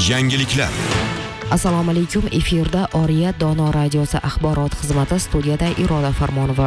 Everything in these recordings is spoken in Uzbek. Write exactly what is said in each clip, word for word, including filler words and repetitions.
Yangiliklar. Assalomu alaykum. Efirda Oriya Dono radiosi axborot xizmati, studiyada Iroda Farmonova.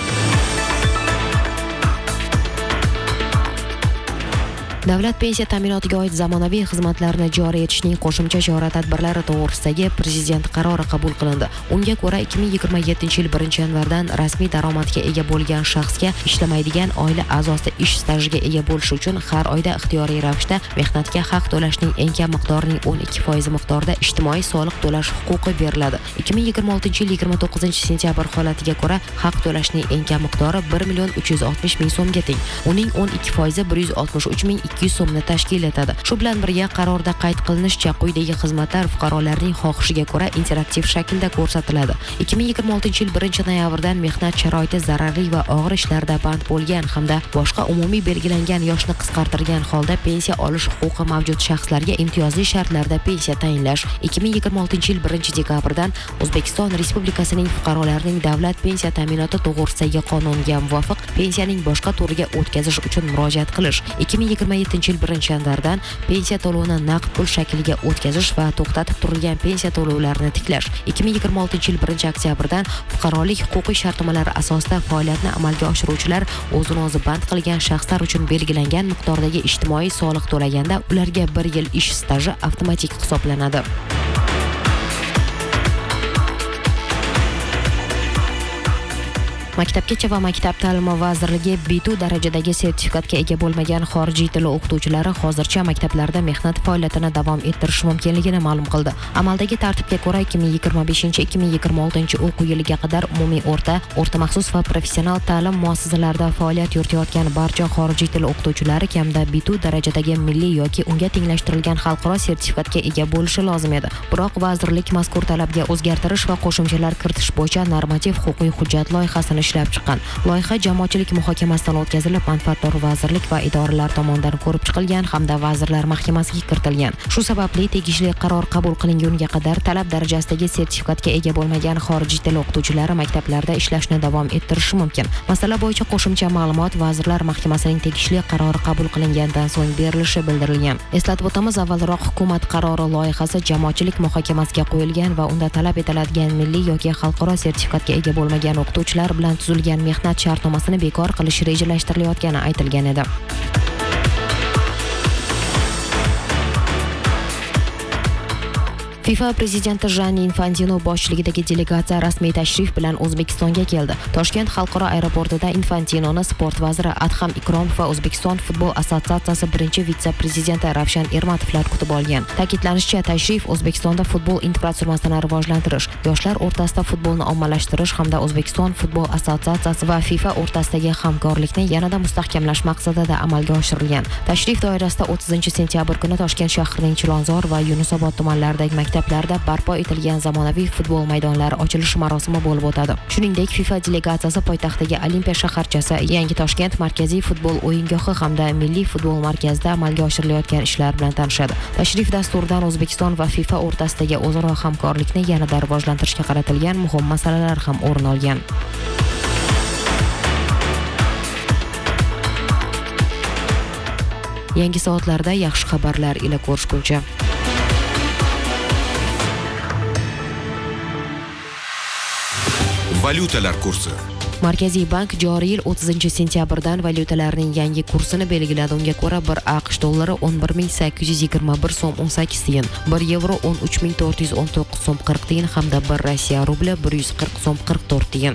Davlat pensiya ta'minotiga oid zamonaviy xizmatlarni joriy etishning qo'shimcha chora-tadbirlari to'g'risidagi prezident qarori qabul qilindi. Unga ko'ra ikki ming yigirma yettinchi yil birinchi yanvardan rasmiy daromadga ega bo'lgan shaxsga ishlamaydigan oila a'zosi ish stajiga ega bo'lishi uchun har oyda ixtiyoriy ravishda mehnatga haq to'lashning eng kam miqdorining o'n ikki foizi miqdorida ijtimoiy soliq to'lash huquqi beriladi. ikki ming yigirma oltinchi yil yigirma to'qqizinchi sentyabr holatiga ko'ra haq to'lashning eng kam miqdori bir million uch yuz oltmish ming so'mga teng. Uning o'n ikki foizi bir yuz oltmish uch ming ikki yuz so'mni tashkil etadi. Shu bilan birga qarorda qayd qilinishicha, quyidagi xizmatlar fuqarolarning xohishiga ko'ra interaktiv shaklda ko'rsatiladi. ikki ming yigirma oltinchi yil birinchi noyabrdan mehnat sharoiti zararli va og'ir ishlarda band bo'lgan hamda boshqa umumiy belgilangan yoshni qisqartirgan holda pensiya olish huquqi mavjud shaxslarga imtiyozli shartlarda pensiya tayinlash. ikki ming yigirma oltinchi yil birinchi dekabrdan O'zbekiston Respublikasining fuqarolarining davlat pensiya ta'minoti to'g'risidagi qonuniga muvofiq pensiyaning boshqa turiga o'tkazish uchun murojaat qilish. ikki ming yigirma yettinchi yil birinchi yanvardan pensiya to'lovini naqd pul shakliga o'tkazish va to'xtatib turilgan pensiya to'lovlarini tiklash. ikki ming yigirma oltinchi yil birinchi oktyabrdan fuqarolik huquqiy shartnomalari asosida faoliyatni amalga oshiruvchilar o'zini o'zi band qilgan shaxslar uchun belgilangan miqdordagi ijtimoiy soliq to'laganda ularga bir yil ish staji avtomatik hisoblanadi. Maktabgacha va maktab ta'limi vazirligi B two darajadagi sertifikatga ega bo'lmagan xorijiy tili o'qituvchilari hozircha maktablarda mehnat faoliyatini davom ettirishi mumkinligini ma'lum qildi. Amaldagi tartibga ko'ra ikki ming yigirma beshinchi ikki ming yigirma oltinchi o'quv yiliga qadar umumiy o'rta, o'rta maxsus va professional ta'lim muassasalarida faoliyat yuritayotgan barcha xorijiy tili o'qituvchilari kamida B two darajadagi milliy yoki unga tenglashtirilgan xalqaro sertifikatga ega bo'lishi lozim edi. Biroq vazirlik mazkur talabga o'zgartirish va qo'shimchalar kiritish bo'yicha normativ huquqiy hujjat loyihasini ishlab chiqqan. Loyiha jamoatchilik muhokamasidan o'tkazilib, manfaatdor vazirlik va idoralar tomonidan ko'rib chiqilgan hamda vazirlar mahkamasiga kiritilgan. Shu sababli tegishli qaror qabul qilingunga qadar talab darajasidagi sertifikatga ega bo'lmagan xorijiy til o'qituvchilari maktablarda ishlashni davom ettirishi mumkin. Masala bo'yicha qo'shimcha ma'lumot vazirlar mahkamasining tegishli qarori qabul qilingandan so'ng berilishi bildirilgan. Eslatib o'tamiz, avvalroq hukumat qarori loyihasi jamoatchilik muhokamasiga qo'yilgan va unda talab etiladigan milliy yoki xalqaro sertifikatga ega bo'lmagan o'qituvchilar bilan tuzilgan mehnat shartnomasini bekor qilish rejalashtirilayotgani aytilgan edi. FIFA prezidenti Gianni Infantino boshchiligidagi delegatsiya rasmiy tashrif bilan O'zbekistonga keldi. Toshkent xalqaro aeroportida Infantinoni sport vaziri Adham Ikromov va O'zbekiston futbol assotsiatsiyasi birinchi vitse-prezidenti Ravshan Ermatovlar kutib olgan. Ta'kidlanishicha, tashrif O'zbekistonda futbol infratuzilmasini rivojlantirish, yoshlar o'rtasida futbolni ommalashtirish hamda O'zbekiston futbol assotsiatsiyasi va FIFA o'rtasidagi hamkorlikni yanada mustahkamlash maqsadida amalga oshirilgan. Tashrif doirasida o'ttizinchi sentyabr kuni Toshkent shahrining Chilonzor va Yunusobod tumanlaridagi maktablarda barpo etilgan zamonaviy futbol maydonlari ochilish marosimi bo'lib o'tadi. Shuningdek, FIFA delegatsiyasi poytaxtdagi Olimpiya shaharchasi, Yangi Toshkent markaziy futbol o'yingohi hamda milliy futbol markazida amalga oshirilayotgan ishlar bilan tanishadi. Tashrif dasturidan O'zbekiston va FIFA o'rtasidagi o'zaro hamkorlikni yanada rivojlantirishga qaratilgan muhim masalalar ham o'rin olgan. Yangi soatlarda yaxshi xabarlar ila ko'rishguncha. Valyutalar kursi. Markaziy bank joriy yil o'ttizinchi sentyabrdan valyutalarning yangi kursini belgiladi. Unga ko'ra bir AQSh dollari o'n bir ming sakkiz yuz yigirma bir so'm o'n sakkiz tiyin, bir yevro o'n uch ming to'rt yuz o'n to'qqiz so'm qirq tiyin hamda bir Rossiya rubli bir yuz qirq so'm qirq to'rt tiyin.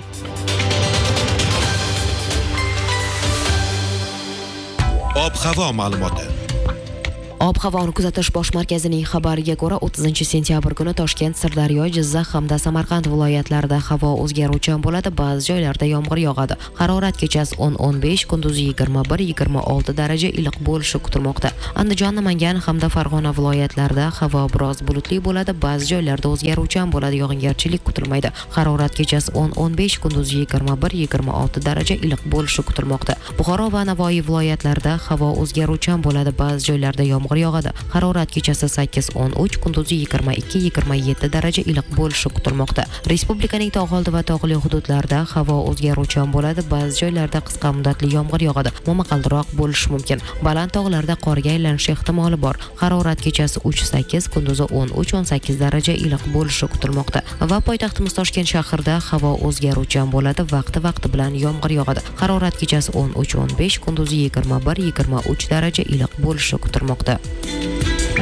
Ob-havo ma'lumoti. Ob-havoni kuzatish bosh markazining xabariga ko'ra o'ttizinchi sentyabr kuni Toshkent, Sirdaryo, Jizzax hamda Samarqand viloyatlarida havo o'zgaruvchan bo'ladi, ba'zi joylarda yomg'ir yog'adi. Harorat kechasi o'n o'n besh, kunduzi yigirma bir yigirma olti daraja iliq bo'lishi kutilmoqda. Andijon, Namangan hamda Farg'ona viloyatlarida havo biroz bulutli bo'ladi, ba'zi joylarda o'zgaruvchan bo'ladi, yog'ingarchilik kutilmaydi. Harorat kechasi o'n o'n besh, kunduzi yigirma bir yigirma olti daraja iliq bo'lishi kutilmoqda. Buxoro va Navoiy viloyatlarida havo o'zgaruvchan bo'ladi, ba'zi joylarda yomg'ir yomg'ir yog'adi. Harorat kechasi sakkiz o'n uch, kunduzi yigirma ikki yigirma yetti daraja iliq bo'lishi kutilmoqda. Respublikaning tog' oldi va tog'li hududlarida havo o'zgaruvchan bo'ladi. Ba'zi joylarda qisqa muddatli yomg'ir yog'adi. Momaqaldiroq bo'lishi mumkin. Baland tog'larda qorga aylanish ehtimoli bor. Harorat kechasi uch sakkiz, kunduzi o'n uch o'n sakkiz daraja iliq bo'lishi kutilmoqda. Va poytaxtimiz Toshkent shahrida havo o'zgaruvchan bo'ladi. Vaqti-vaqti bilan yomg'ir yog'adi. Harorat kechasi o'n uch o'n besh, kunduzi yigirma bir yigirma uch daraja iliq bo'lishi kutilmoqda.